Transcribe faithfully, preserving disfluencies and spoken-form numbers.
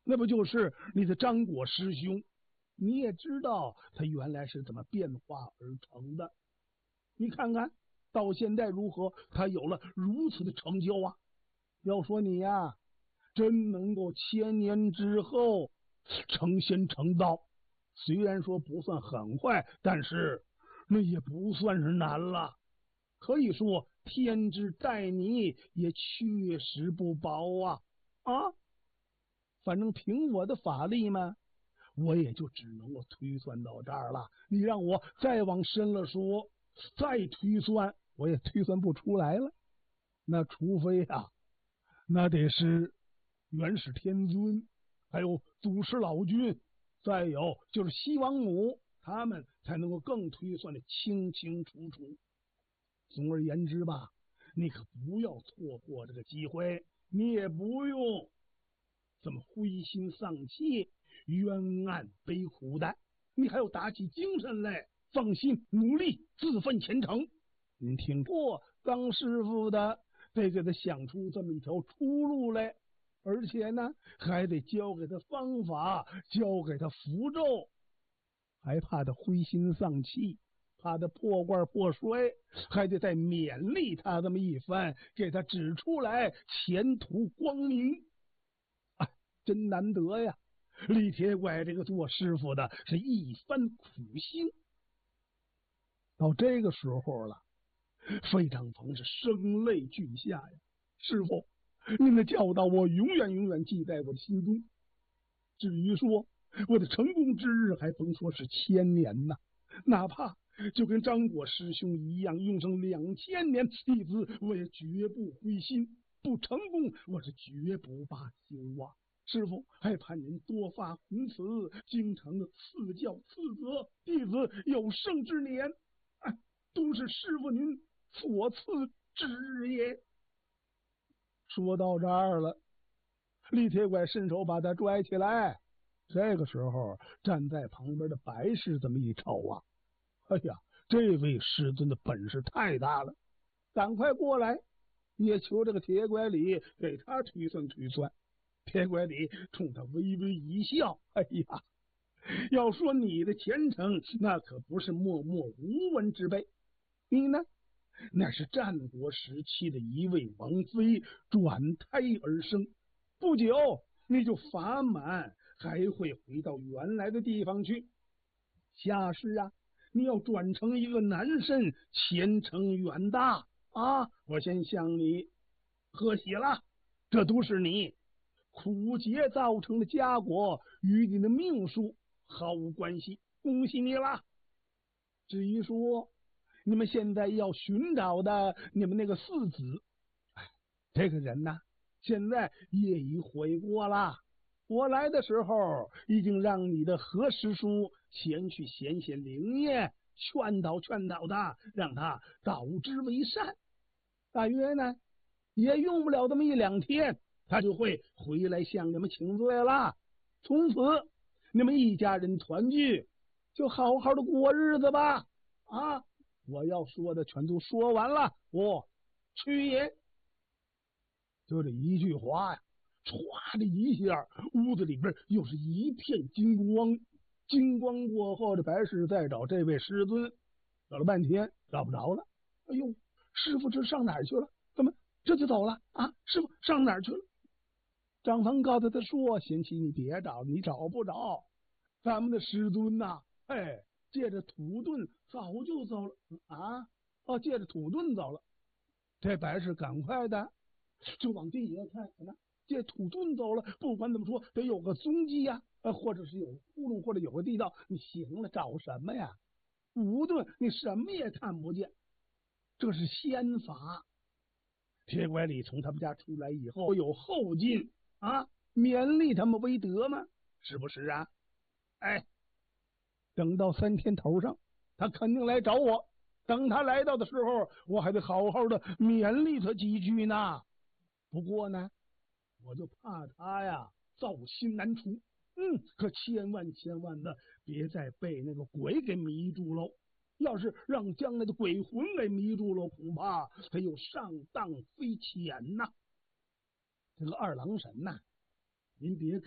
那不就是你的张果师兄？你也知道他原来是怎么变化而成的。你看看到现在如何，他有了如此的成就啊！要说你呀，真能够千年之后成仙成道，虽然说不算很快，但是那也不算是难了。可以说天之待你也确实不薄啊啊！反正凭我的法力嘛，我也就只能够推算到这儿了。你让我再往深了说，再推算，我也推算不出来了。那除非啊，那得是元始天尊，还有祖师老君，再有就是西王母，他们才能够更推算的清清楚楚。总而言之吧，你可不要错过这个机会，你也不用这么灰心丧气、冤案悲苦的，你还要打起精神来，放心努力，自奋前程。您听过当师傅的，得给他想出这么一条出路来，而且呢，还得教给他方法，教给他符咒，还怕他灰心丧气，怕他破罐破摔，还得再勉励他这么一番，给他指出来前途光明。哎，真难得呀！李铁拐这个做师傅的是一番苦心。到这个时候了，费长鹏是声泪俱下呀！师傅，您的教导我永远永远记在我的心中。至于说我的成功之日，还甭说是千年呐，哪怕就跟张果师兄一样，用上两千年，弟子我也绝不灰心。不成功，我是绝不罢休啊！师傅，还盼您多发宏慈，经常的赐教赐责，弟子有生之年，哎，都是师傅您所赐之日也。说到这儿了，李铁拐伸手把他拽起来。这个时候，站在旁边的白氏这么一瞅啊，哎呀，这位师尊的本事太大了，赶快过来，也求这个铁拐李给他推算推算。铁拐李冲他微微一笑，哎呀，要说你的前程，那可不是默默无闻之辈。你呢，那是战国时期的一位王妃转胎而生，不久你就法满，还会回到原来的地方去。下世啊，你要转成一个男神，前程远大啊！我先向你贺喜了，这都是你苦劫造成的家果，与你的命数毫无关系，恭喜你了。至于说你们现在要寻找的你们那个四子，哎，这个人呢，现在业已悔过了。我来的时候已经让你的何师叔前去显显灵验，劝导劝导他，让他导之为善。大约呢，也用不了这么一两天，他就会回来向你们请罪了。从此你们一家人团聚，就好好的过日子吧。啊，我要说的全都说完了，我去也。就这一句话呀，唰的一下，屋子里边又是一片金光。金光过后，这白氏再找这位师尊，找了半天找不着了。哎呦，师傅这上哪儿去了？怎么这就走了啊？师傅上哪儿去了？张鹏告诉他说：“贤妻，你别找，你找不着。咱们的师尊呐、啊，哎，借着土遁早就走了啊！哦，借着土遁走了。”这白氏赶快的就往地下看，什么？借土遁走了。不管怎么说，得有个踪迹呀、啊，或者是有窟窿，或者有个地道。你行了，找什么呀？无遁，你什么也看不见。这是仙法。铁拐李从他们家出来以后，有后劲啊，勉励他们为德吗？是不是啊？哎，等到三天头上，他肯定来找我。等他来到的时候，我还得好好的勉励他几句呢。不过呢，我就怕他呀造心难除。嗯，可千万千万的别再被那个鬼给迷住喽。要是让将来的鬼魂给迷住了，恐怕他又上当非浅呐。这个二郎神呐、您别